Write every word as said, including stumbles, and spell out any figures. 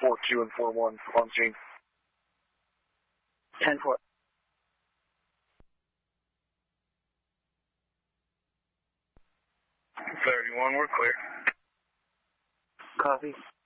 four two and four one on scene. ten four. thirty-one, we're clear. Copy.